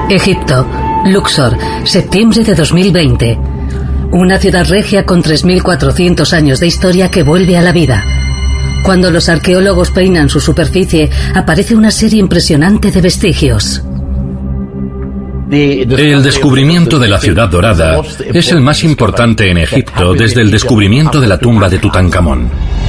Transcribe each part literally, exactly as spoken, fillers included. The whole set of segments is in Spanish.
Egipto, Luxor, septiembre de dos mil veinte. Una ciudad regia con tres mil cuatrocientos años de historia que vuelve a la vida. Cuando los arqueólogos peinan su superficie, aparece una serie impresionante de vestigios. El descubrimiento de la Ciudad Dorada es el más importante en Egipto desde el descubrimiento de la tumba de Tutankamón.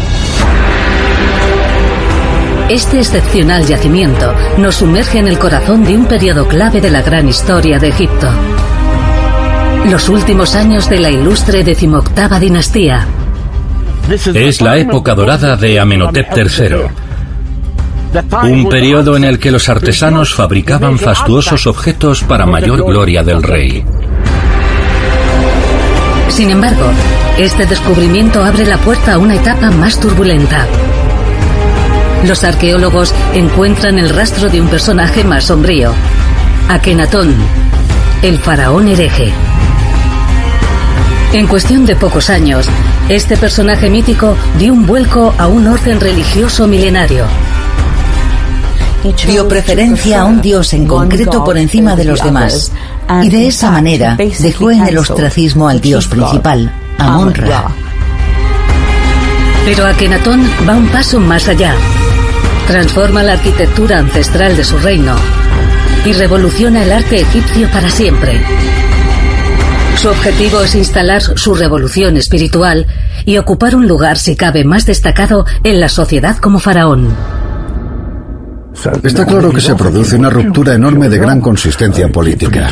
Este excepcional yacimiento nos sumerge en el corazón de un periodo clave de la gran historia de Egipto. Los últimos años de la ilustre decimoctava dinastía. Es la época dorada de Amenhotep tercero. Un periodo en el que los artesanos fabricaban fastuosos objetos para mayor gloria del rey. Sin embargo, este descubrimiento abre la puerta a una etapa más turbulenta. Los arqueólogos encuentran el rastro de un personaje más sombrío, Akenatón, el faraón hereje. En cuestión de pocos años, este personaje mítico dio un vuelco a un orden religioso milenario. Dio preferencia a un dios en concreto por encima de los demás, y de esa manera dejó en el ostracismo al dios principal, Amon-Ra. Pero Akenatón va un paso más allá. Transforma la arquitectura ancestral de su reino y revoluciona el arte egipcio para siempre. Su objetivo es instalar su revolución espiritual y ocupar un lugar, si cabe, más destacado en la sociedad como faraón. Está claro que se produce una ruptura enorme de gran consistencia política.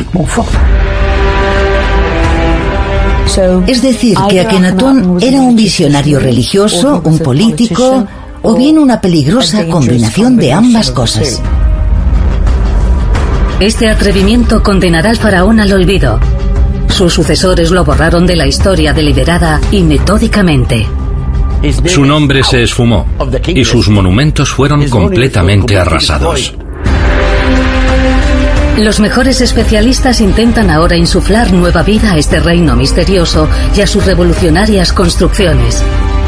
Es decir, que Akenatón era un visionario religioso, un político, o bien una peligrosa combinación de ambas cosas. Este atrevimiento condenará al faraón al olvido. Sus sucesores lo borraron de la historia deliberada y metódicamente. Su nombre se esfumó y sus monumentos fueron completamente arrasados. Los mejores especialistas intentan ahora insuflar nueva vida a este reino misterioso y a sus revolucionarias construcciones.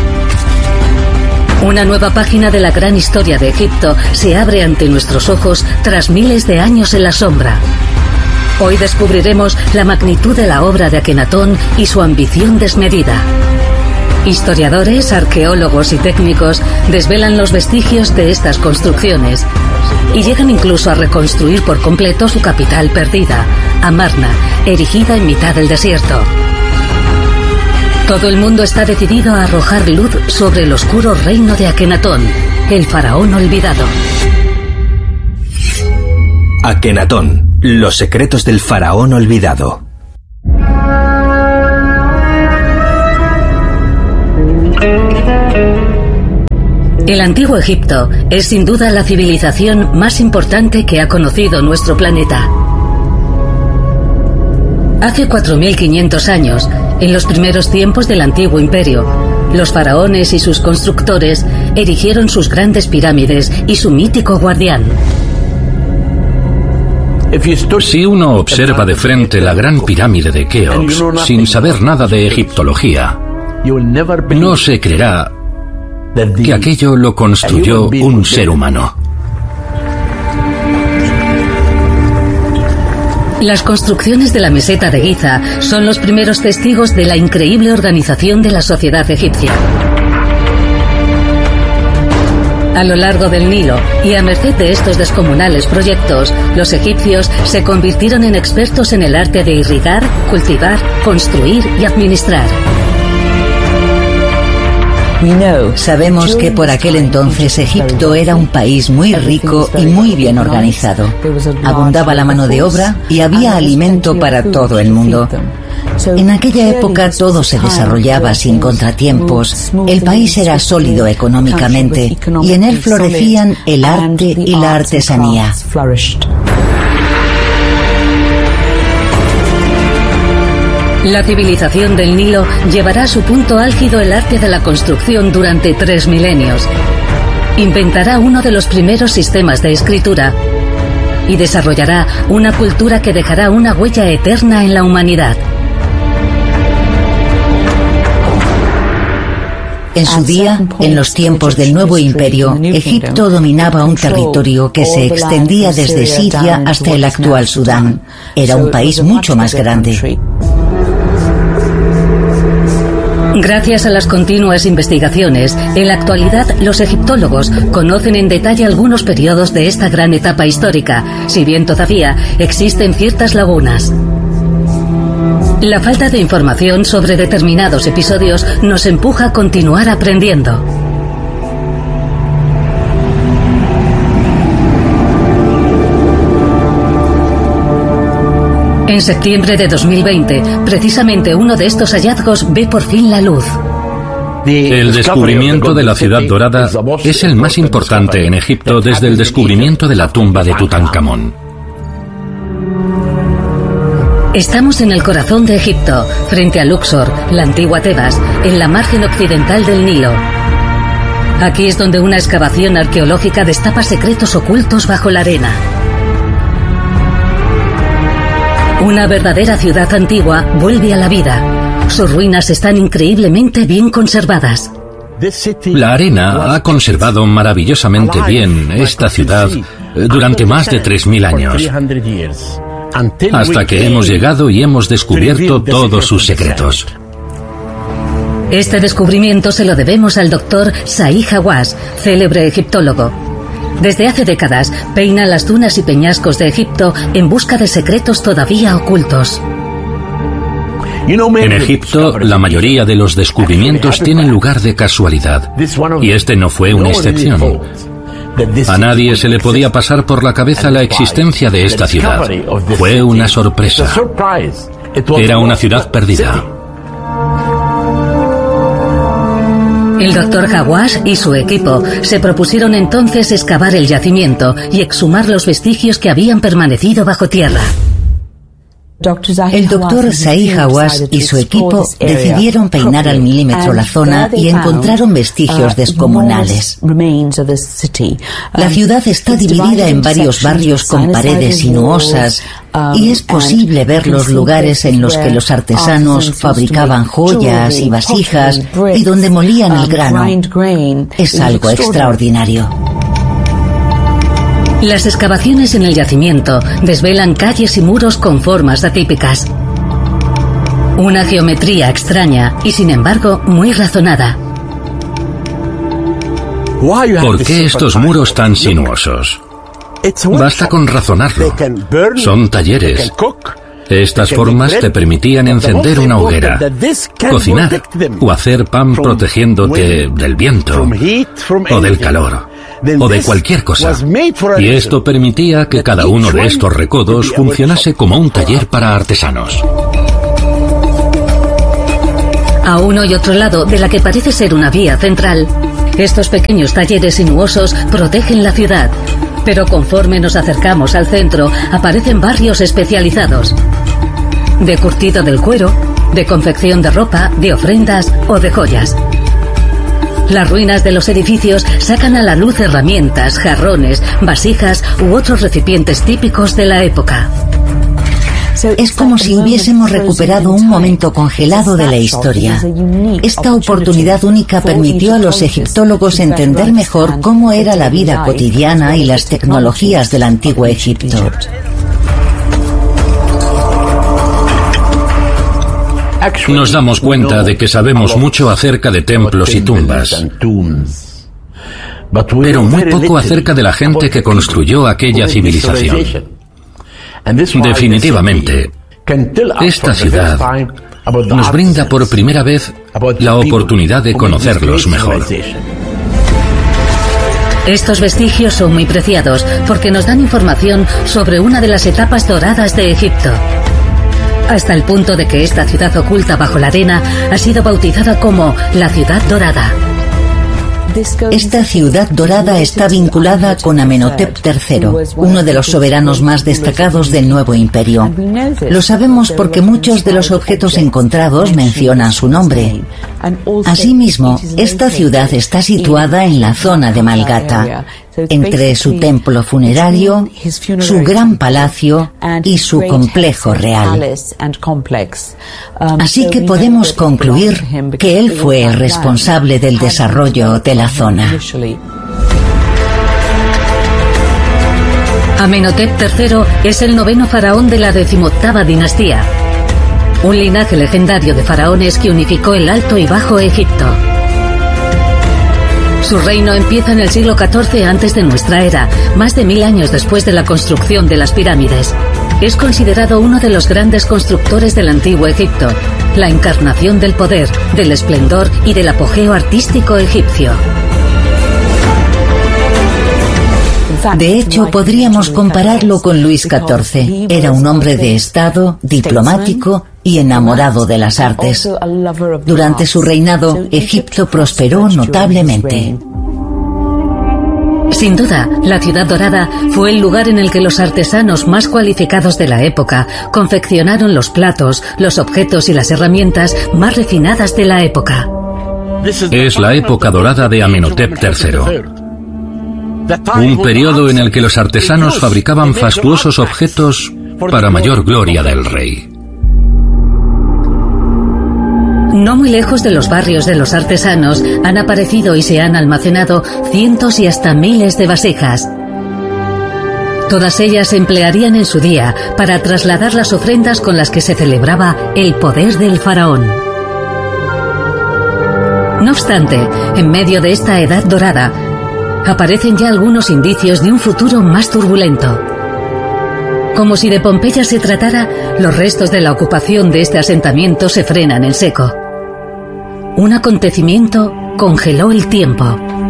Una nueva página de la gran historia de Egipto se abre ante nuestros ojos tras miles de años en la sombra. Hoy descubriremos la magnitud de la obra de Akenatón y su ambición desmedida. Historiadores, arqueólogos y técnicos desvelan los vestigios de estas construcciones y llegan incluso a reconstruir por completo su capital perdida, Amarna, erigida en mitad del desierto. Todo el mundo está decidido a arrojar luz sobre el oscuro reino de Akenatón, el faraón olvidado. Akenatón, los secretos del faraón olvidado. El antiguo Egipto es sin duda la civilización más importante que ha conocido nuestro planeta. Hace cuatro mil quinientos años, en los primeros tiempos del antiguo imperio, los faraones y sus constructores erigieron sus grandes pirámides y su mítico guardián. Si uno observa de frente la gran pirámide de Keops sin saber nada de egiptología, no se creerá que aquello lo construyó un ser humano. Las construcciones de la meseta de Giza son los primeros testigos de la increíble organización de la sociedad egipcia. A lo largo del Nilo y a merced de estos descomunales proyectos, los egipcios se convirtieron en expertos en el arte de irrigar, cultivar, construir y administrar. Sabemos que por aquel entonces Egipto era un país muy rico y muy bien organizado. Abundaba la mano de obra y había alimento para todo el mundo. En aquella época todo se desarrollaba sin contratiempos. El país era sólido económicamente y en él florecían el arte y la artesanía. La civilización del Nilo llevará a su punto álgido el arte de la construcción durante tres milenios. Inventará uno de los primeros sistemas de escritura y desarrollará una cultura que dejará una huella eterna en la humanidad. En su día, en los tiempos del Nuevo Imperio, Egipto dominaba un territorio que se extendía desde Siria hasta el actual Sudán. Era un país mucho más grande. Gracias a las continuas investigaciones, en la actualidad los egiptólogos conocen en detalle algunos periodos de esta gran etapa histórica, si bien todavía existen ciertas lagunas. La falta de información sobre determinados episodios nos empuja a continuar aprendiendo. En septiembre de dos mil veinte, precisamente uno de estos hallazgos ve por fin la luz. El descubrimiento de la Ciudad Dorada es el más importante en Egipto desde el descubrimiento de la tumba de Tutankamón. Estamos en el corazón de Egipto, frente a Luxor, la antigua Tebas, en la margen occidental del Nilo. Aquí es donde una excavación arqueológica destapa secretos ocultos bajo la arena. Una verdadera ciudad antigua vuelve a la vida. Sus ruinas están increíblemente bien conservadas. La arena ha conservado maravillosamente bien esta ciudad durante más de tres mil años, hasta que hemos llegado y hemos descubierto todos sus secretos. Este descubrimiento se lo debemos al doctor Zahi Hawass, célebre egiptólogo. Desde hace décadas peina las dunas y peñascos de Egipto en busca de secretos todavía ocultos. En Egipto, la mayoría de los descubrimientos tienen lugar de casualidad, y este no fue una excepción. A nadie se le podía pasar por la cabeza la existencia de esta ciudad. Fue una sorpresa. Era una ciudad perdida. El doctor Hawass y su equipo se propusieron entonces excavar el yacimiento y exhumar los vestigios que habían permanecido bajo tierra. El doctor Zahi Hawass y su equipo decidieron peinar al milímetro la zona y encontraron vestigios descomunales. La ciudad está dividida en varios barrios con paredes sinuosas y es posible ver los lugares en los que los artesanos fabricaban joyas y vasijas y donde molían el grano. Es algo extraordinario. Las excavaciones en el yacimiento desvelan calles y muros con formas atípicas. Una geometría extraña y, sin embargo, muy razonada. ¿Por qué estos muros tan sinuosos? Basta con razonarlo. Son talleres. Estas formas te permitían encender una hoguera, cocinar o hacer pan protegiéndote del viento o del calor o de cualquier cosa. Y esto permitía que cada uno de estos recodos funcionase como un taller para artesanos. A uno y otro lado de la que parece ser una vía central, estos pequeños talleres sinuosos protegen la ciudad. Pero conforme nos acercamos al centro, aparecen barrios especializados. De curtido del cuero, de confección de ropa, de ofrendas o de joyas. Las ruinas de los edificios sacan a la luz herramientas, jarrones, vasijas u otros recipientes típicos de la época. Es como si hubiésemos recuperado un momento congelado de la historia. Esta oportunidad única permitió a los egiptólogos entender mejor cómo era la vida cotidiana y las tecnologías del antiguo Egipto. Nos damos cuenta de que sabemos mucho acerca de templos y tumbas, pero muy poco acerca de la gente que construyó aquella civilización. Definitivamente, esta ciudad nos brinda por primera vez la oportunidad de conocerlos mejor. Estos vestigios son muy preciados porque nos dan información sobre una de las etapas doradas de Egipto. Hasta el punto de que esta ciudad oculta bajo la arena ha sido bautizada como la Ciudad Dorada. Esta ciudad dorada está vinculada con Amenhotep tercero, uno de los soberanos más destacados del nuevo imperio. Lo sabemos porque muchos de los objetos encontrados mencionan su nombre. Asimismo, esta ciudad está situada en la zona de Malgata. entre su templo funerario, su gran palacio y su complejo real. Así que podemos concluir que él fue el responsable del desarrollo de la zona. Amenhotep tercero es el noveno faraón de la decimoctava dinastía, un linaje legendario de faraones que unificó el Alto y Bajo Egipto. Su reino empieza en el siglo catorce antes de nuestra era, más de mil años después de la construcción de las pirámides. Es considerado uno de los grandes constructores del antiguo Egipto, la encarnación del poder, del esplendor y del apogeo artístico egipcio. De hecho, podríamos compararlo con Luis catorce. Era un hombre de Estado, diplomático y enamorado de las artes. Durante su reinado, Egipto prosperó notablemente. Sin duda, la Ciudad Dorada fue el lugar en el que los artesanos más cualificados de la época confeccionaron los platos, los objetos y las herramientas más refinadas de la época. Es la época dorada de Amenhotep tercero. Un periodo en el que los artesanos fabricaban fastuosos objetos para mayor gloria del rey. No muy lejos de los barrios de los artesanos han aparecido y se han almacenado cientos y hasta miles de vasijas. Todas ellas se emplearían en su día para trasladar las ofrendas con las que se celebraba el poder del faraón. No obstante, en medio de esta edad dorada, aparecen ya algunos indicios de un futuro más turbulento. Como si de Pompeya se tratara, los restos de la ocupación de este asentamiento se frenan en seco. Un acontecimiento congeló el tiempo.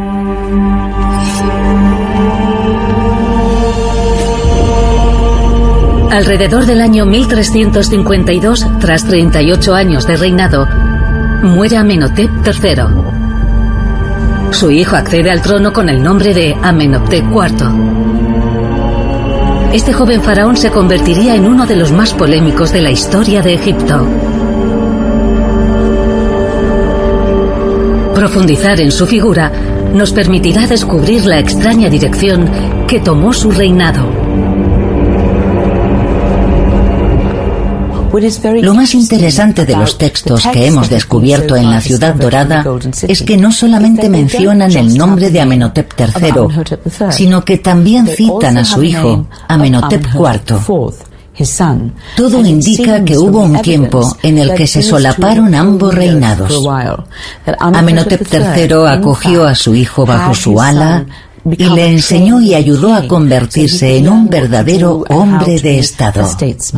Alrededor del año mil trescientos cincuenta y dos, tras treinta y ocho años de reinado, muere Amenhotep tercero. Su hijo accede al trono con el nombre de Amenhotep cuarto. Este joven faraón se convertiría en uno de los más polémicos de la historia de Egipto. Profundizar en su figura nos permitirá descubrir la extraña dirección que tomó su reinado. Lo más interesante de los textos que hemos descubierto en la Ciudad Dorada es que no solamente mencionan el nombre de Amenhotep tercero, sino que también citan a su hijo, Amenhotep cuarto. Todo indica que hubo un tiempo en el que se solaparon ambos reinados. Amenhotep tercero acogió a su hijo bajo su ala y le enseñó y ayudó a convertirse en un verdadero hombre de Estado.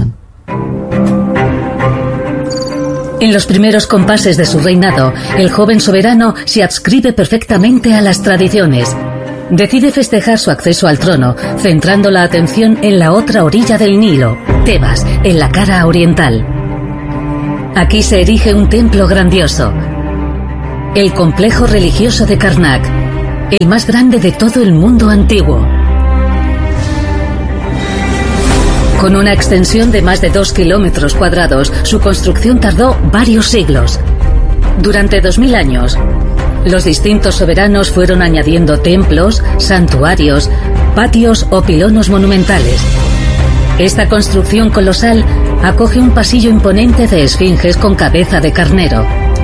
En los primeros compases de su reinado, el joven soberano se adscribe perfectamente a las tradiciones. Decide festejar su acceso al trono, centrando la atención en la otra orilla del Nilo, Tebas, en la cara oriental. Aquí se erige un templo grandioso, el complejo religioso de Karnak, el más grande de todo el mundo antiguo. Con una extensión de más de dos kilómetros cuadrados, su construcción tardó varios siglos. Durante dos mil años, los distintos soberanos fueron añadiendo templos, santuarios, patios o pilonos monumentales. Esta construcción colosal acoge un pasillo imponente de esfinges con cabeza de carnero.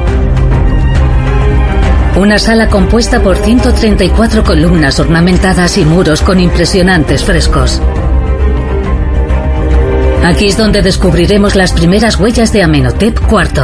Una sala compuesta por ciento treinta y cuatro columnas ornamentadas y muros con impresionantes frescos. Aquí es donde descubriremos las primeras huellas de Amenhotep cuarto.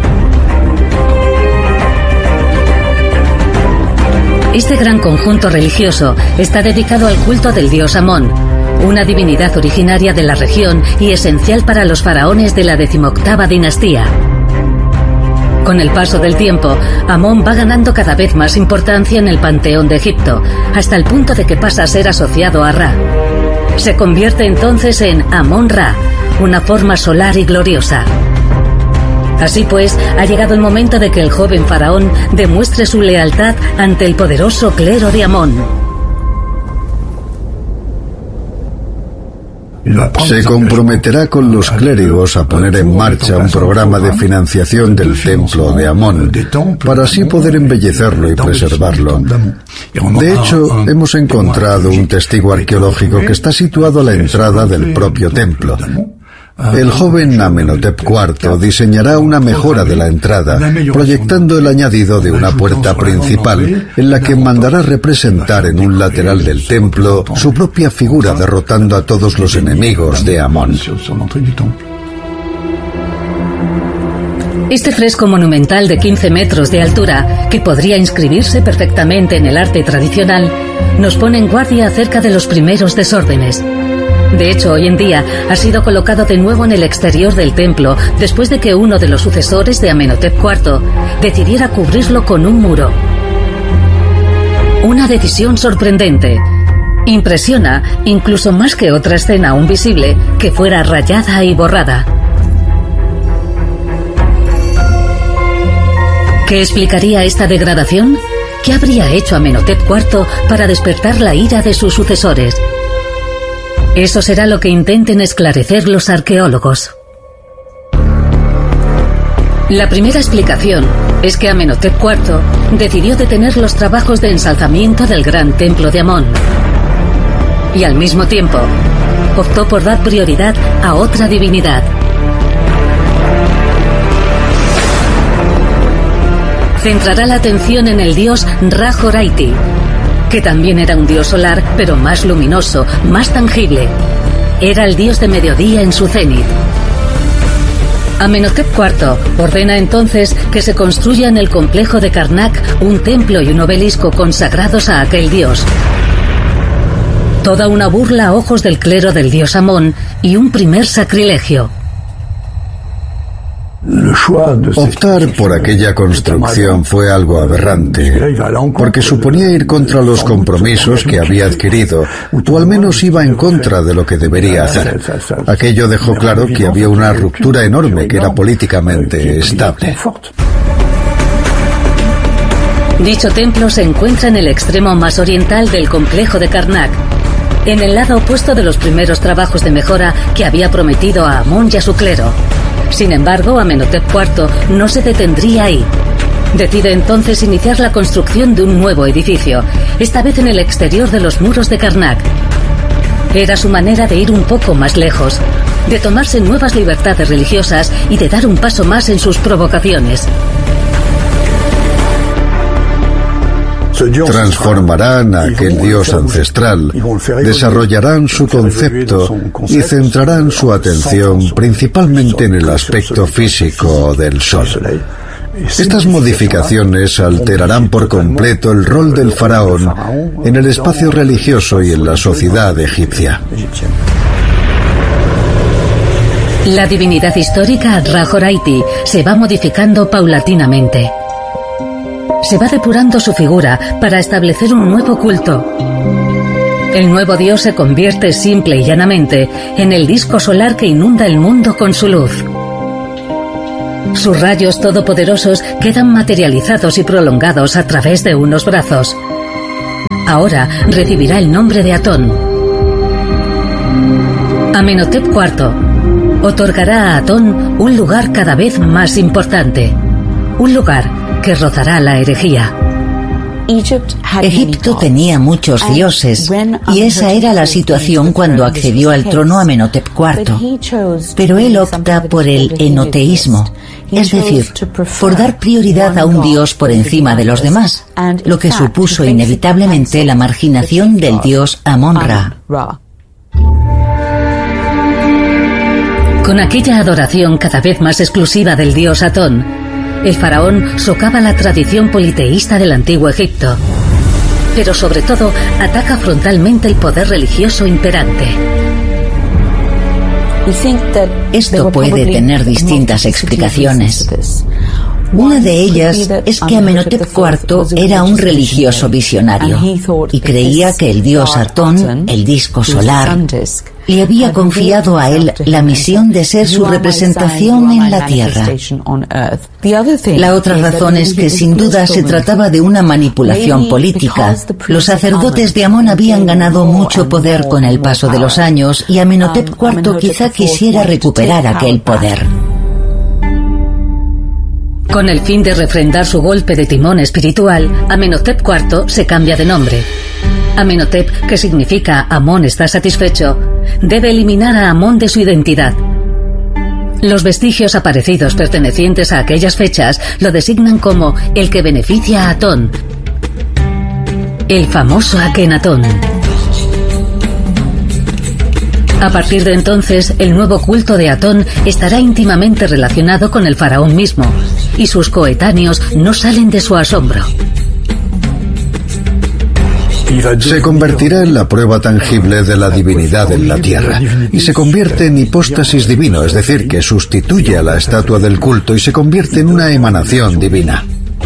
Este gran conjunto religioso está dedicado al culto del dios Amón, una divinidad originaria de la región y esencial para los faraones de la decimoctava dinastía. Con el paso del tiempo, Amón va ganando cada vez más importancia en el panteón de Egipto, hasta el punto de que pasa a ser asociado a Ra. Se convierte entonces en Amón-Ra, una forma solar y gloriosa. Así pues, ha llegado el momento de que el joven faraón demuestre su lealtad ante el poderoso clero de Amón. Se comprometerá con los clérigos a poner en marcha un programa de financiación del templo de Amón, para así poder embellecerlo y preservarlo. De hecho, hemos encontrado un testigo arqueológico que está situado a la entrada del propio templo. El joven Amenhotep cuarto diseñará una mejora de la entrada, proyectando el añadido de una puerta principal, en la que mandará representar en un lateral del templo su propia figura derrotando a todos los enemigos de Amón. Este fresco monumental de quince metros de altura, que podría inscribirse perfectamente en el arte tradicional, nos pone en guardia acerca de los primeros desórdenes. De hecho, hoy en día ha sido colocado de nuevo en el exterior del templo después de que uno de los sucesores de Amenhotep cuarto decidiera cubrirlo con un muro. Una decisión sorprendente. Impresiona, incluso más que otra escena aún visible, que fuera rayada y borrada. ¿Qué explicaría esta degradación? ¿Qué habría hecho Amenhotep cuarto para despertar la ira de sus sucesores? Eso será lo que intenten esclarecer los arqueólogos. La primera explicación es que Amenhotep cuarto decidió detener los trabajos de ensalzamiento del gran templo de Amón y al mismo tiempo optó por dar prioridad a otra divinidad. Centrará la atención en el dios Ra-Horaiti, que también era un dios solar, pero más luminoso, más tangible. Era el dios de mediodía en su cenit. Amenhotep cuarto ordena entonces que se construya en el complejo de Karnak un templo y un obelisco consagrados a aquel dios. Toda una burla a ojos del clero del dios Amón y un primer sacrilegio. Optar por aquella construcción fue algo aberrante, porque suponía ir contra los compromisos que había adquirido, o al menos iba en contra de lo que debería hacer. Aquello dejó claro que había una ruptura enorme que era políticamente estable. Dicho templo se encuentra en el extremo más oriental del complejo de Karnak, en el lado opuesto de los primeros trabajos de mejora que había prometido a Amón y a su clero. Sin embargo, Amenhotep cuarto no se detendría ahí. Decide entonces iniciar la construcción de un nuevo edificio, esta vez en el exterior de los muros de Karnak. Era su manera de ir un poco más lejos, de tomarse nuevas libertades religiosas y de dar un paso más en sus provocaciones. Transformarán a aquel dios ancestral, desarrollarán su concepto y centrarán su atención principalmente en el aspecto físico del sol. Estas modificaciones alterarán por completo el rol del faraón en el espacio religioso y en la sociedad egipcia. La divinidad histórica Ra-Horaiti se va modificando paulatinamente. Se va depurando su figura para establecer un nuevo culto. El nuevo dios se convierte simple y llanamente en el disco solar que inunda el mundo con su luz. Sus rayos todopoderosos quedan materializados y prolongados a través de unos brazos. Ahora recibirá el nombre de Atón. Amenhotep cuarto otorgará a Atón un lugar cada vez más importante, un lugar que rozará la herejía. Egipto tenía muchos dioses, y esa era la situación cuando accedió al trono Amenhotep cuarto. Pero él opta por el enoteísmo, es decir, por dar prioridad a un dios por encima de los demás, lo que supuso inevitablemente la marginación del dios Amón-Ra. Con aquella adoración cada vez más exclusiva del dios Atón, el faraón socava la tradición politeísta del antiguo Egipto, pero sobre todo ataca frontalmente el poder religioso imperante. Esto puede tener distintas explicaciones. Una de ellas es que Amenhotep cuarto era un religioso visionario y creía que el dios Atón, el disco solar, le había confiado a él la misión de ser su representación en la Tierra. La otra razón es que sin duda se trataba de una manipulación política. Los sacerdotes de Amón habían ganado mucho poder con el paso de los años y Amenhotep cuarto quizá quisiera recuperar aquel poder. Con el fin de refrendar su golpe de timón espiritual, Amenhotep cuarto se cambia de nombre. Amenhotep, que significa Amón está satisfecho, debe eliminar a Amón de su identidad. Los vestigios aparecidos pertenecientes a aquellas fechas lo designan como el que beneficia a Atón, el famoso Akenatón. A partir de entonces, el nuevo culto de Atón estará íntimamente relacionado con el faraón mismo, y sus coetáneos no salen de su asombro. Se convertirá en la prueba tangible de la divinidad en la tierra y se convierte en hipóstasis divino, es decir, que sustituye a la estatua del culto y se convierte en una emanación divina.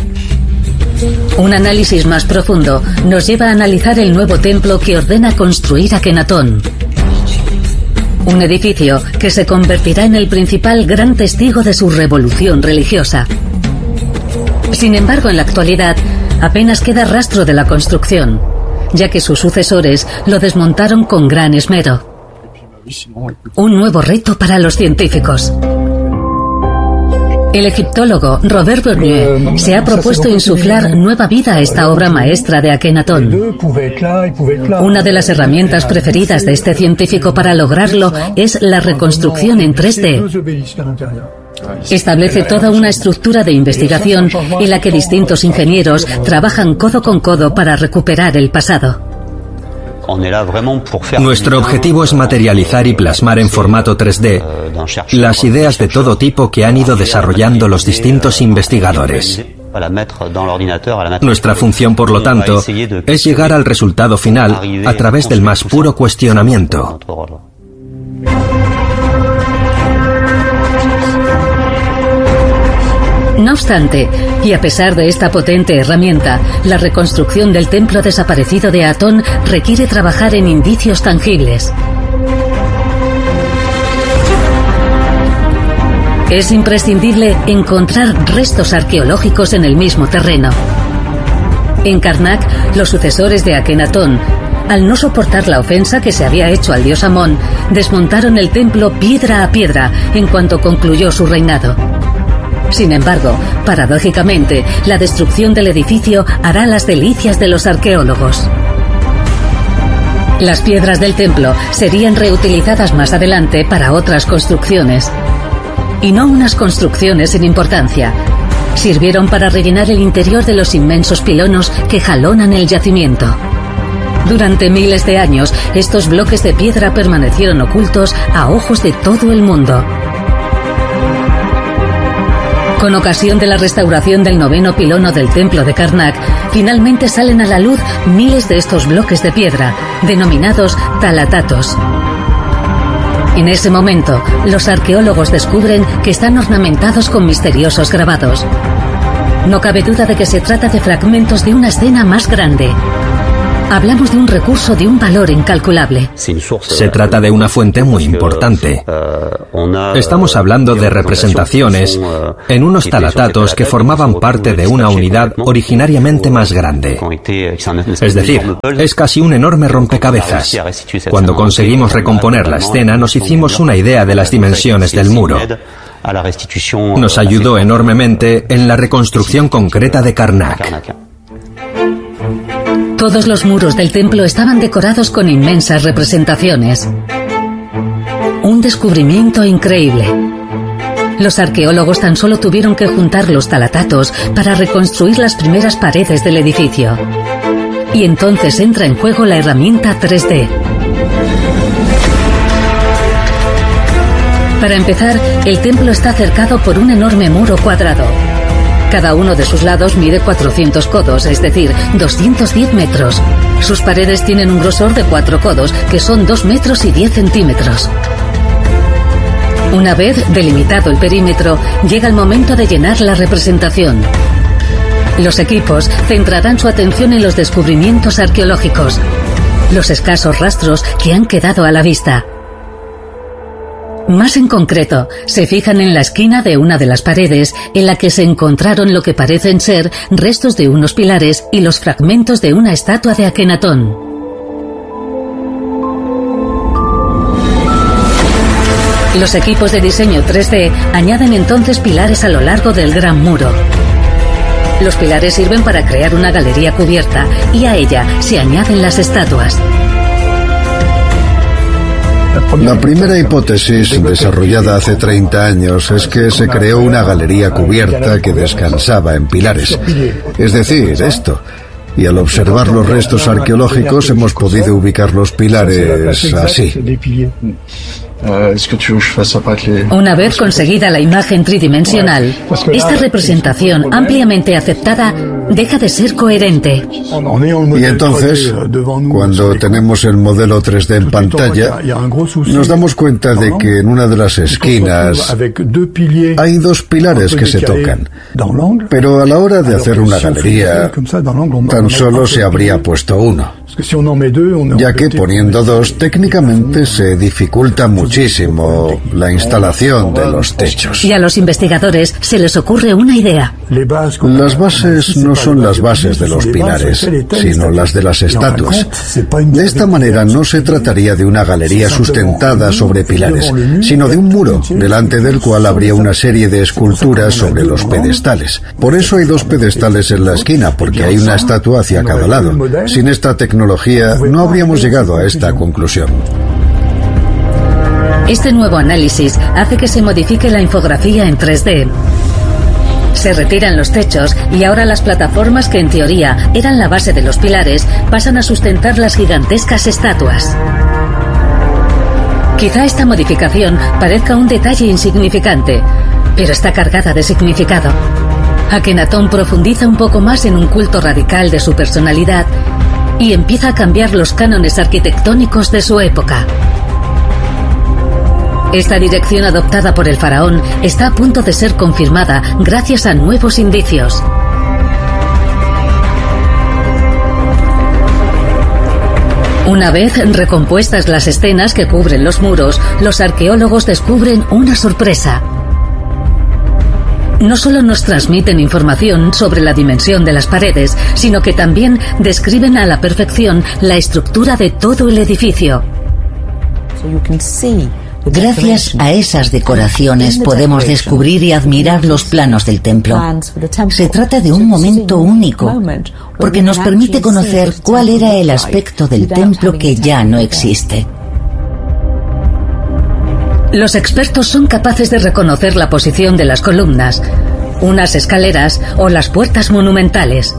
Un análisis más profundo nos lleva a analizar el nuevo templo que ordena construir Akenatón. Un edificio que se convertirá en el principal gran testigo de su revolución religiosa. Sin embargo, en la actualidad, apenas queda rastro de la construcción, ya que sus sucesores lo desmontaron con gran esmero. Un nuevo reto para los científicos. El egiptólogo Robert Bourdieu se ha propuesto insuflar nueva vida a esta obra maestra de Akenatón. Una de las herramientas preferidas de este científico para lograrlo es la reconstrucción en tres D. Establece toda una estructura de investigación en la que distintos ingenieros trabajan codo con codo para recuperar el pasado. Nuestro objetivo es materializar y plasmar en formato tres D las ideas de todo tipo que han ido desarrollando los distintos investigadores. Nuestra función, por lo tanto, es llegar al resultado final a través del más puro cuestionamiento. No obstante, y a pesar de esta potente herramienta, la reconstrucción del templo desaparecido de Atón requiere trabajar en indicios tangibles. Es imprescindible encontrar restos arqueológicos en el mismo terreno. En Karnak, los sucesores de Akenatón, al no soportar la ofensa que se había hecho al dios Amón, desmontaron el templo piedra a piedra en cuanto concluyó su reinado. Sin embargo, paradójicamente, la destrucción del edificio hará las delicias de los arqueólogos. Las piedras del templo serían reutilizadas más adelante para otras construcciones. Y no unas construcciones sin importancia. Sirvieron para rellenar el interior de los inmensos pilonos que jalonan el yacimiento. Durante miles de años, estos bloques de piedra permanecieron ocultos a ojos de todo el mundo. Con ocasión de la restauración del noveno pilono del templo de Karnak, finalmente salen a la luz miles de estos bloques de piedra, denominados talatatos. En ese momento, los arqueólogos descubren que están ornamentados con misteriosos grabados. No cabe duda de que se trata de fragmentos de una escena más grande. Hablamos de un recurso de un valor incalculable. Se trata de una fuente muy importante. Estamos hablando de representaciones en unos talatatos que formaban parte de una unidad originariamente más grande. Es decir, es casi un enorme rompecabezas. Cuando conseguimos recomponer la escena, nos hicimos una idea de las dimensiones del muro. Nos ayudó enormemente en la reconstrucción concreta de Karnak. Todos los muros del templo estaban decorados con inmensas representaciones. Un descubrimiento increíble. Los arqueólogos tan solo tuvieron que juntar los talatatos para reconstruir las primeras paredes del edificio. Y entonces entra en juego la herramienta tres D. Para empezar, el templo está cercado por un enorme muro cuadrado. Cada uno de sus lados mide cuatrocientos codos, es decir, doscientos diez metros. Sus paredes tienen un grosor de cuatro codos, que son dos metros y diez centímetros. Una vez delimitado el perímetro, llega el momento de llenar la representación. Los equipos centrarán su atención en los descubrimientos arqueológicos, los escasos rastros que han quedado a la vista. Más en concreto, se fijan en la esquina de una de las paredes en la que se encontraron lo que parecen ser restos de unos pilares y los fragmentos de una estatua de Akenatón. Los equipos de diseño tres D añaden entonces pilares a lo largo del Gran Muro. Los pilares sirven para crear una galería cubierta y a ella se añaden las estatuas. La primera hipótesis, desarrollada hace treinta años, es que se creó una galería cubierta que descansaba en pilares. Es decir, esto. Y al observar los restos arqueológicos hemos podido ubicar los pilares así. Una vez conseguida la imagen tridimensional, esta representación ampliamente aceptada deja de ser coherente. Y entonces, cuando tenemos el modelo tres D en pantalla, nos damos cuenta de que en una de las esquinas hay dos pilares que se tocan. Pero a la hora de hacer una galería, tan solo se habría puesto uno, ya que poniendo dos técnicamente se dificulta muchísimo la instalación de los techos. Y a los investigadores se les ocurre una idea. Las bases no son las bases de los pilares, sino las de las estatuas. De esta manera no se trataría de una galería sustentada sobre pilares, sino de un muro, delante del cual habría una serie de esculturas sobre los pedestales. Por eso hay dos pedestales en la esquina, porque hay una estatua hacia cada lado. Sin esta tecnología no habríamos llegado a esta conclusión. Este nuevo análisis hace que se modifique la infografía en tres D. Se retiran los techos y ahora las plataformas que en teoría eran la base de los pilares pasan a sustentar las gigantescas estatuas. Quizá esta modificación parezca un detalle insignificante, pero está cargada de significado. Akenatón profundiza un poco más en un culto radical de su personalidad y empieza a cambiar los cánones arquitectónicos de su época. Esta dirección adoptada por el faraón está a punto de ser confirmada gracias a nuevos indicios. Una vez recompuestas las escenas que cubren los muros, los arqueólogos descubren una sorpresa. No solo nos transmiten información sobre la dimensión de las paredes, sino que también describen a la perfección la estructura de todo el edificio. Gracias a esas decoraciones podemos descubrir y admirar los planos del templo. Se trata de un momento único, porque nos permite conocer cuál era el aspecto del templo que ya no existe. Los expertos son capaces de reconocer la posición de las columnas, unas escaleras o las puertas monumentales.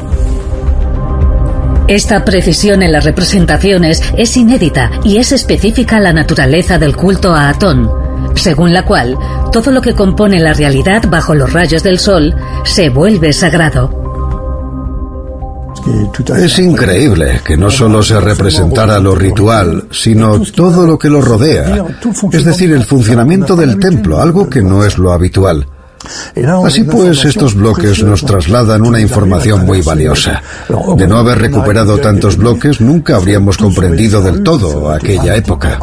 Esta precisión en las representaciones es inédita y es específica a la naturaleza del culto a Atón, según la cual todo lo que compone la realidad bajo los rayos del sol se vuelve sagrado. Es increíble que no solo se representara lo ritual, sino todo lo que lo rodea, es decir, el funcionamiento del templo, algo que no es lo habitual. Así pues, estos bloques nos trasladan una información muy valiosa. De no haber recuperado tantos bloques, nunca habríamos comprendido del todo aquella época.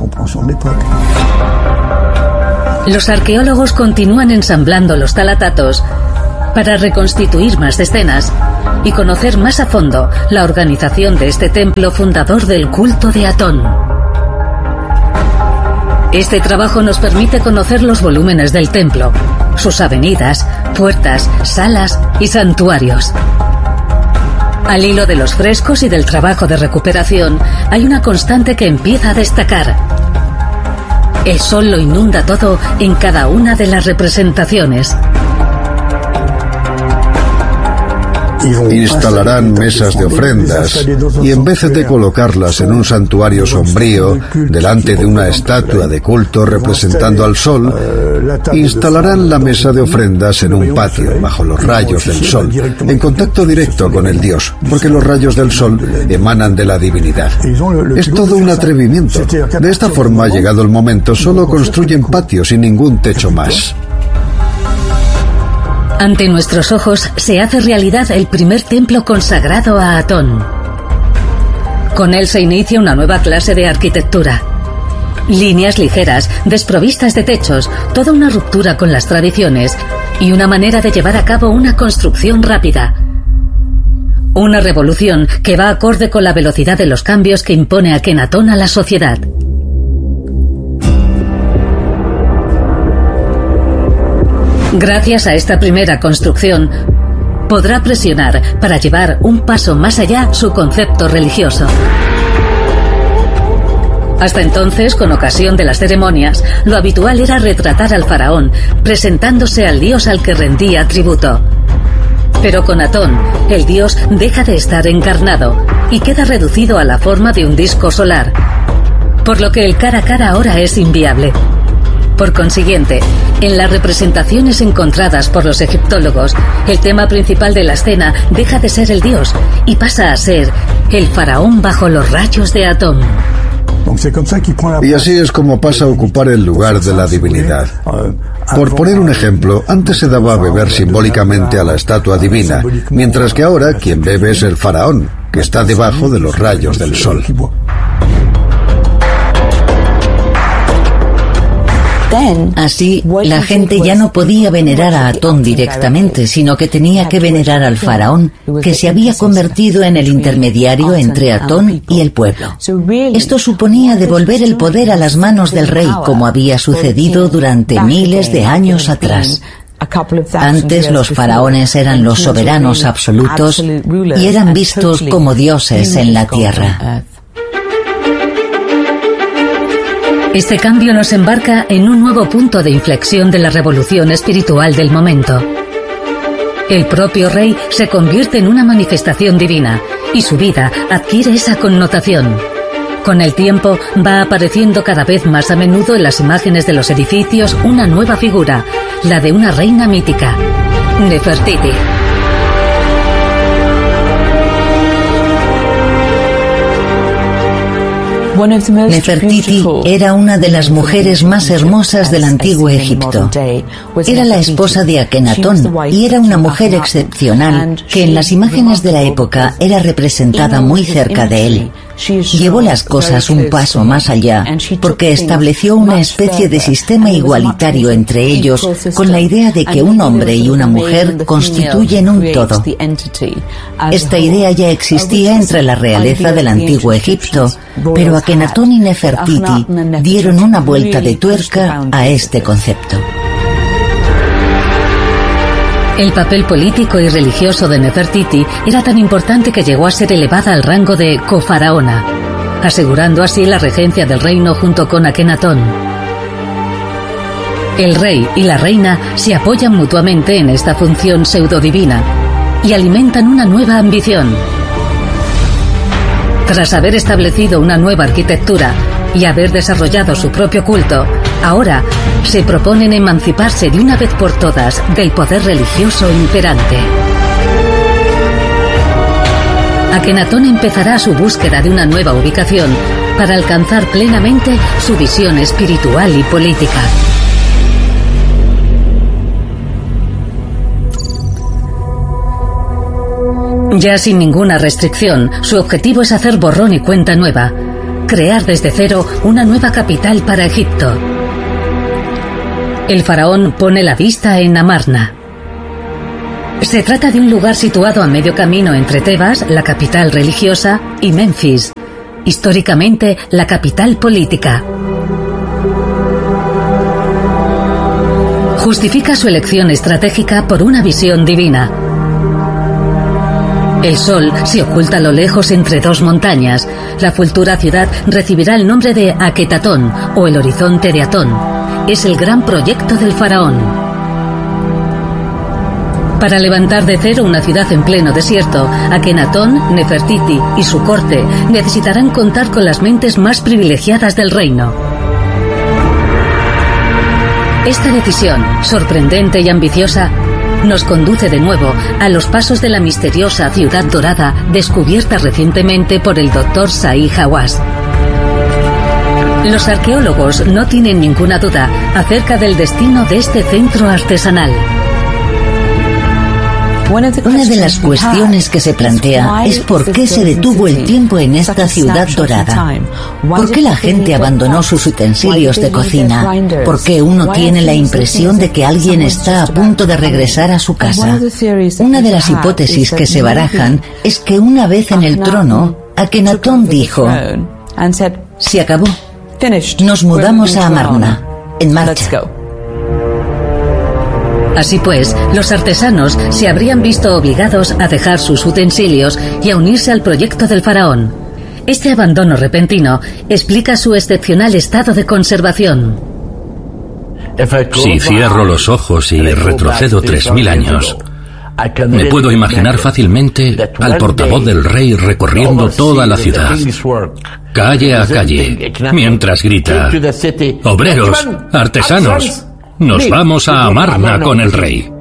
Los arqueólogos continúan ensamblando los talatatos para reconstituir más escenas y conocer más a fondo la organización de este templo fundador del culto de Atón. Este trabajo nos permite conocer los volúmenes del templo, sus avenidas, puertas, salas y santuarios. Al hilo de los frescos y del trabajo de recuperación, hay una constante que empieza a destacar. El sol lo inunda todo en cada una de las representaciones. Instalarán mesas de ofrendas y en vez de colocarlas en un santuario sombrío delante de una estatua de culto representando al sol, instalarán la mesa de ofrendas en un patio bajo los rayos del sol, en contacto directo con el dios, porque los rayos del sol emanan de la divinidad. Es todo un atrevimiento. De esta forma, llegado el momento, solo construyen patios y ningún techo más. Ante nuestros ojos se hace realidad el primer templo consagrado a Atón. Con él se inicia una nueva clase de arquitectura. Líneas ligeras, desprovistas de techos, toda una ruptura con las tradiciones y una manera de llevar a cabo una construcción rápida. Una revolución que va acorde con la velocidad de los cambios que impone Akenatón a la sociedad. Gracias a esta primera construcción, podrá presionar para llevar un paso más allá su concepto religioso. Hasta entonces, con ocasión de las ceremonias, lo habitual era retratar al faraón, presentándose al dios al que rendía tributo. Pero con Atón, el dios deja de estar encarnado y queda reducido a la forma de un disco solar, por lo que el cara a cara ahora es inviable. Por consiguiente, en las representaciones encontradas por los egiptólogos, el tema principal de la escena deja de ser el dios y pasa a ser el faraón bajo los rayos de Atón. Y así es como pasa a ocupar el lugar de la divinidad. Por poner un ejemplo, antes se daba a beber simbólicamente a la estatua divina, mientras que ahora quien bebe es el faraón, que está debajo de los rayos del sol. Así, la gente ya no podía venerar a Atón directamente, sino que tenía que venerar al faraón, que se había convertido en el intermediario entre Atón y el pueblo. Esto suponía devolver el poder a las manos del rey, como había sucedido durante miles de años atrás. Antes los faraones eran los soberanos absolutos y eran vistos como dioses en la tierra. Este cambio nos embarca en un nuevo punto de inflexión de la revolución espiritual del momento. El propio rey se convierte en una manifestación divina y su vida adquiere esa connotación. Con el tiempo va apareciendo cada vez más a menudo en las imágenes de los edificios una nueva figura, la de una reina mítica, Nefertiti. Nefertiti era una de las mujeres más hermosas del antiguo Egipto. Era la esposa de Akenatón y era una mujer excepcional que en las imágenes de la época era representada muy cerca de él. Llevó las cosas un paso más allá porque estableció una especie de sistema igualitario entre ellos con la idea de que un hombre y una mujer constituyen un todo. Esta idea ya existía entre la realeza del antiguo Egipto, pero Akenatón y Nefertiti dieron una vuelta de tuerca a este concepto. El papel político y religioso de Nefertiti era tan importante que llegó a ser elevada al rango de cofaraona, asegurando así la regencia del reino junto con Akenatón. El rey y la reina se apoyan mutuamente en esta función pseudodivina y alimentan una nueva ambición. Tras haber establecido una nueva arquitectura y haber desarrollado su propio culto, ahora se proponen emanciparse de una vez por todas del poder religioso imperante. Akenatón empezará su búsqueda de una nueva ubicación para alcanzar plenamente su visión espiritual y política. Ya sin ninguna restricción, su objetivo es hacer borrón y cuenta nueva, crear desde cero una nueva capital para Egipto. El faraón pone la vista en Amarna. Se trata de un lugar situado a medio camino entre Tebas, la capital religiosa, y Menfis, históricamente la capital política. Justifica su elección estratégica por una visión divina. El sol se oculta a lo lejos entre dos montañas. La futura ciudad recibirá el nombre de Aketatón, o el horizonte de Atón. Es el gran proyecto del faraón. Para levantar de cero una ciudad en pleno desierto, Akenatón, Nefertiti y su corte necesitarán contar con las mentes más privilegiadas del reino. Esta decisión, sorprendente y ambiciosa, nos conduce de nuevo a los pasos de la misteriosa Ciudad Dorada descubierta recientemente por el doctor Zahi Hawass. Los arqueólogos no tienen ninguna duda acerca del destino de este centro artesanal. Una de las cuestiones que se plantea es por qué se detuvo el tiempo en esta ciudad dorada. ¿Por qué la gente abandonó sus utensilios de cocina? ¿Por qué uno tiene la impresión de que alguien está a punto de regresar a su casa? Una de las hipótesis que se barajan es que una vez en el trono, Akenatón dijo: se acabó. Nos mudamos a Amarna. En marcha. Así pues, los artesanos se habrían visto obligados a dejar sus utensilios y a unirse al proyecto del faraón. Este abandono repentino explica su excepcional estado de conservación. Si cierro los ojos y retrocedo tres mil años, me puedo imaginar fácilmente al portavoz del rey recorriendo toda la ciudad, calle a calle, mientras grita: obreros, artesanos, nos vamos a Amarna con el rey.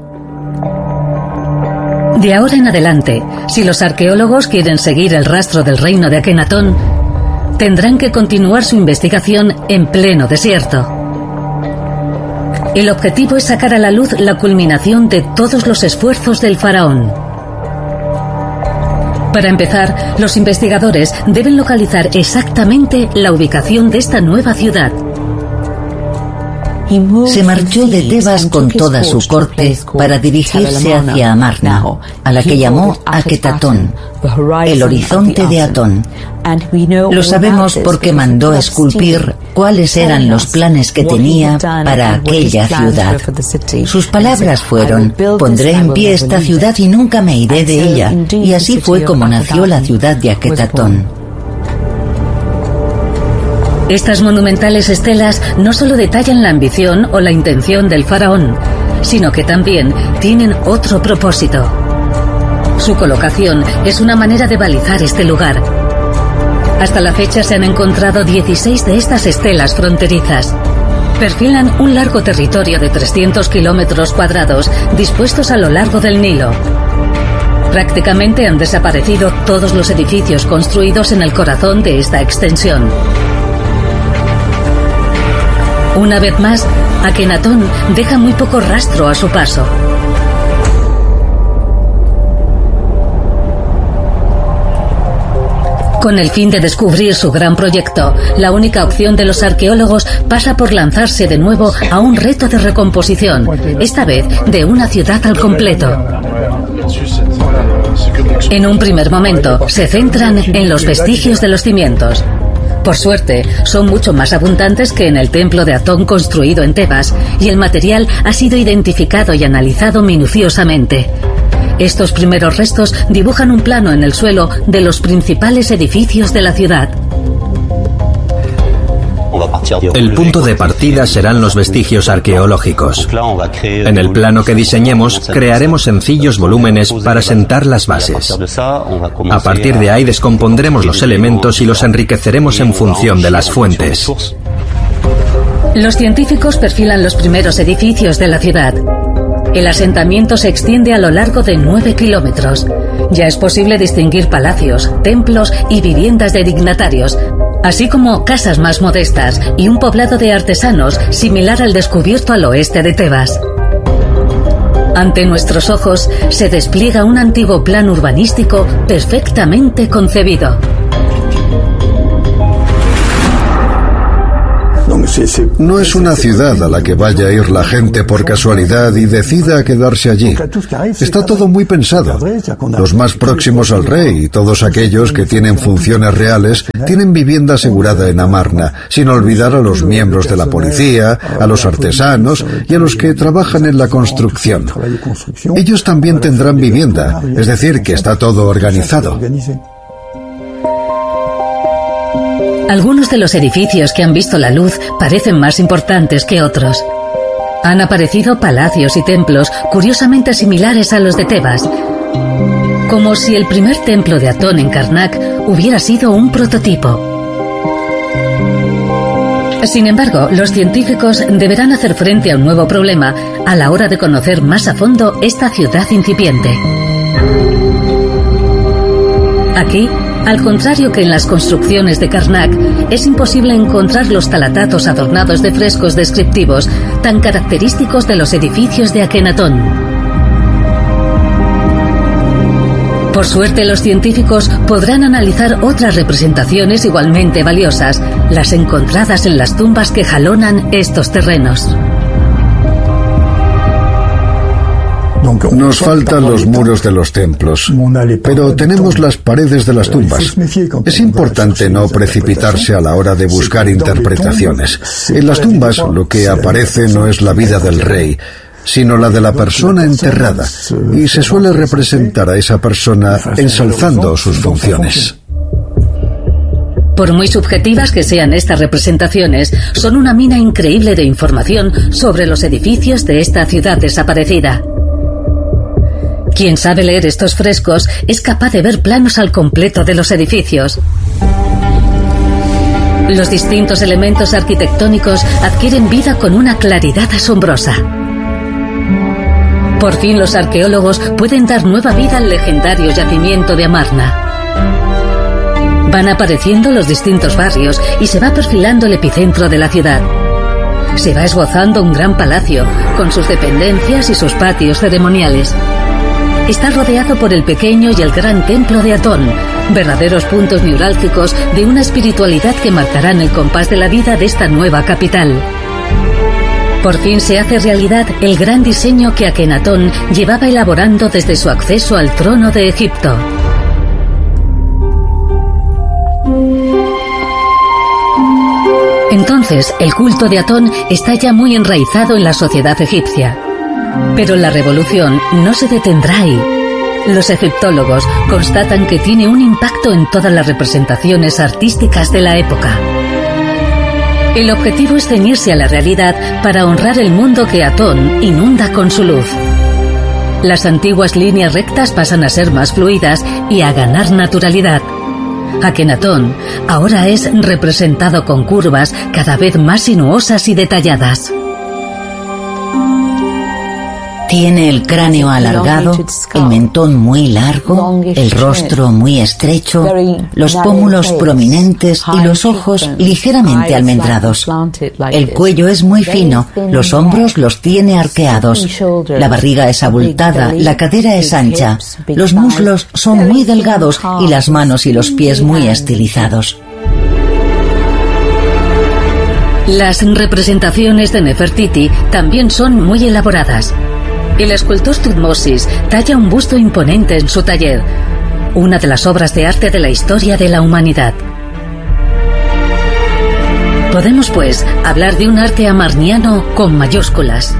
De ahora en adelante, si los arqueólogos quieren seguir el rastro del reino de Akenatón, tendrán que continuar su investigación en pleno desierto. El objetivo es sacar a la luz la culminación de todos los esfuerzos del faraón. Para empezar, los investigadores deben localizar exactamente la ubicación de esta nueva ciudad. Se marchó de Tebas con toda su corte para dirigirse hacia Amarna, a la que llamó Aketatón, el horizonte de Atón. Lo sabemos porque mandó esculpir cuáles eran los planes que tenía para aquella ciudad. Sus palabras fueron: pondré en pie esta ciudad y nunca me iré de ella. Y así fue como nació la ciudad de Aketatón. Estas monumentales estelas no solo detallan la ambición o la intención del faraón, sino que también tienen otro propósito. Su colocación es una manera de balizar este lugar. Hasta la fecha se han encontrado dieciséis de estas estelas fronterizas. Perfilan un largo territorio de trescientos kilómetros cuadrados dispuestos a lo largo del Nilo. Prácticamente han desaparecido todos los edificios construidos en el corazón de esta extensión. Una vez más, Akenatón deja muy poco rastro a su paso. Con el fin de descubrir su gran proyecto, la única opción de los arqueólogos pasa por lanzarse de nuevo a un reto de recomposición, esta vez de una ciudad al completo. En un primer momento, se centran en los vestigios de los cimientos. Por suerte, son mucho más abundantes que en el templo de Atón construido en Tebas, y el material ha sido identificado y analizado minuciosamente. Estos primeros restos dibujan un plano en el suelo de los principales edificios de la ciudad. El punto de partida serán los vestigios arqueológicos. En el plano que diseñemos, crearemos sencillos volúmenes para sentar las bases. A partir de ahí descompondremos los elementos y los enriqueceremos en función de las fuentes. Los científicos perfilan los primeros edificios de la ciudad. El asentamiento se extiende a lo largo de nueve kilómetros. Ya es posible distinguir palacios, templos y viviendas de dignatarios, así como casas más modestas y un poblado de artesanos similar al descubierto al oeste de Tebas. Ante nuestros ojos se despliega un antiguo plan urbanístico perfectamente concebido. No es una ciudad a la que vaya a ir la gente por casualidad y decida quedarse allí. Está todo muy pensado. Los más próximos al rey y todos aquellos que tienen funciones reales tienen vivienda asegurada en Amarna, sin olvidar a los miembros de la policía, a los artesanos y a los que trabajan en la construcción. Ellos también tendrán vivienda, es decir, que está todo organizado. Algunos de los edificios que han visto la luz parecen más importantes que otros. Han aparecido palacios y templos curiosamente similares a los de Tebas, como si el primer templo de Atón en Karnak hubiera sido un prototipo. Sin embargo, los científicos deberán hacer frente a un nuevo problema a la hora de conocer más a fondo esta ciudad incipiente. Aquí, al contrario que en las construcciones de Karnak, es imposible encontrar los talatatos adornados de frescos descriptivos tan característicos de los edificios de Akenatón. Por suerte, los científicos podrán analizar otras representaciones igualmente valiosas, las encontradas en las tumbas que jalonan estos terrenos. Nos faltan los muros de los templos, pero tenemos las paredes de las tumbas. Es importante no precipitarse a la hora de buscar interpretaciones. En las tumbas lo que aparece no es la vida del rey, sino la de la persona enterrada, y se suele representar a esa persona ensalzando sus funciones. Por muy subjetivas que sean estas representaciones, son una mina increíble de información sobre los edificios de esta ciudad desaparecida. Quien sabe leer estos frescos es capaz de ver planos al completo de los edificios. Los distintos elementos arquitectónicos adquieren vida con una claridad asombrosa. Por fin los arqueólogos pueden dar nueva vida al legendario yacimiento de Amarna. Van apareciendo los distintos barrios y se va perfilando el epicentro de la ciudad. Se va esbozando un gran palacio, con sus dependencias y sus patios ceremoniales. Está rodeado por el pequeño y el gran templo de Atón, verdaderos puntos neurálgicos de una espiritualidad que marcarán el compás de la vida de esta nueva capital. Por fin se hace realidad el gran diseño que Akenatón llevaba elaborando desde su acceso al trono de Egipto. Entonces, el culto de Atón está ya muy enraizado en la sociedad egipcia. Pero la revolución no se detendrá ahí. Los egiptólogos constatan que tiene un impacto en todas las representaciones artísticas de la época. El objetivo es ceñirse a la realidad para honrar el mundo que Atón inunda con su luz. Las antiguas líneas rectas pasan a ser más fluidas y a ganar naturalidad. Akenatón ahora es representado con curvas cada vez más sinuosas y detalladas. Tiene el cráneo alargado, el mentón muy largo, el rostro muy estrecho, los pómulos prominentes y los ojos ligeramente almendrados. El cuello es muy fino, los hombros los tiene arqueados, la barriga es abultada, la cadera es ancha, los muslos son muy delgados y las manos y los pies muy estilizados. Las representaciones de Nefertiti también son muy elaboradas. El escultor Thutmosis talla un busto imponente en su taller, una de las obras de arte de la historia de la humanidad. Podemos, pues, hablar de un arte amarniano con mayúsculas.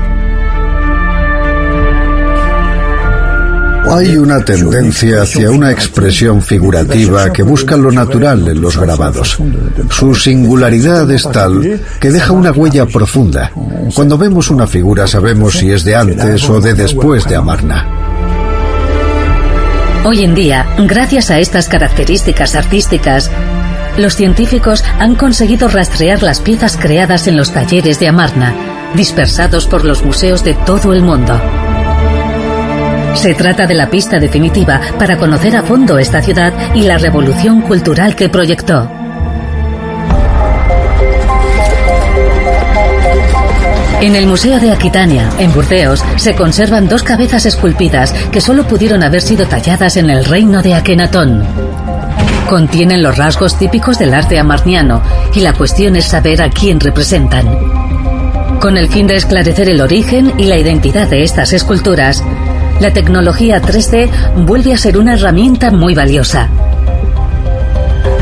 Hay una tendencia hacia una expresión figurativa que busca lo natural en los grabados. Su singularidad es tal que deja una huella profunda. Cuando vemos una figura sabemos si es de antes o de después de Amarna. Hoy en día, gracias a estas características artísticas, los científicos han conseguido rastrear las piezas creadas en los talleres de Amarna, dispersados por los museos de todo el mundo. Se trata de la pista definitiva para conocer a fondo esta ciudad y la revolución cultural que proyectó. En el Museo de Aquitania, en Burdeos, se conservan dos cabezas esculpidas que solo pudieron haber sido talladas en el reino de Akenatón. Contienen los rasgos típicos del arte amarniano y la cuestión es saber a quién representan. Con el fin de esclarecer el origen y la identidad de estas esculturas, la tecnología tres D vuelve a ser una herramienta muy valiosa.